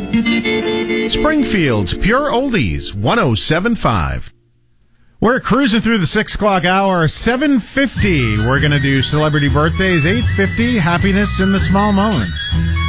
Springfield's Pure Oldies, 107.5. We're cruising through the 6 o'clock hour, 7:50. We're going to do celebrity birthdays, 8:50, happiness in the small moments.